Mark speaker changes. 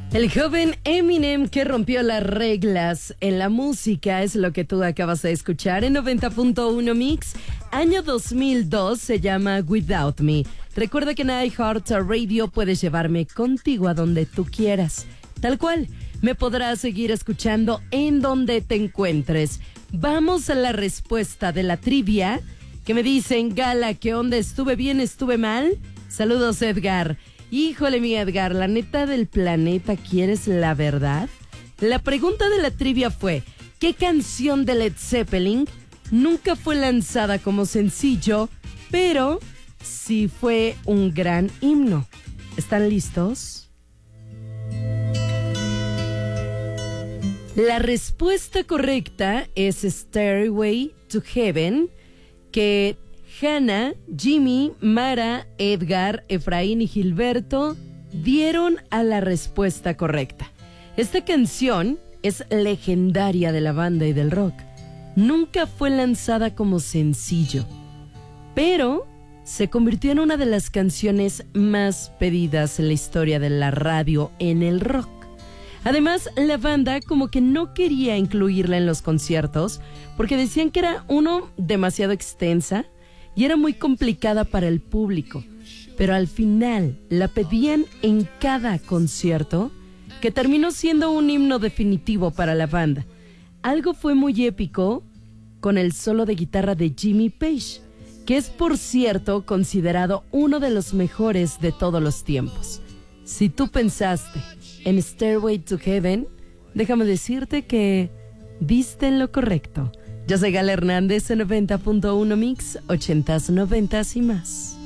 Speaker 1: El joven Eminem que rompió las reglas en la música es lo que tú acabas de escuchar en 90.1 Mix. Año 2002, se llama Without Me. Recuerda que en iHeartRadio puedes llevarme contigo a donde tú quieras. Tal cual, me podrás seguir escuchando en donde te encuentres. Vamos a la respuesta de la trivia que me dicen, Gala, ¿qué onda? ¿Estuve bien? ¿Estuve mal? Saludos, Edgar. Híjole, mi Edgar, la neta del planeta, ¿quieres la verdad? La pregunta de la trivia fue, ¿qué canción de Led Zeppelin nunca fue lanzada como sencillo, pero sí fue un gran himno? ¿Están listos? La respuesta correcta es Stairway to Heaven, que Hannah, Jimmy, Mara, Edgar, Efraín y Gilberto dieron a la respuesta correcta. Esta canción es legendaria de la banda y del rock. Nunca fue lanzada como sencillo, pero se convirtió en una de las canciones más pedidas en la historia de la radio en el rock. Además, la banda como que no quería incluirla en los conciertos porque decían que era, demasiado extensa y era muy complicada para el público, pero al final la pedían en cada concierto, que terminó siendo un himno definitivo para la banda. Algo fue muy épico con el solo de guitarra de Jimmy Page, que es, por cierto, considerado uno de los mejores de todos los tiempos. Si tú pensaste en Stairway to Heaven, déjame decirte que diste en lo correcto. Yo soy Gala Hernández en 90.1 Mix, 80s, 90s y más.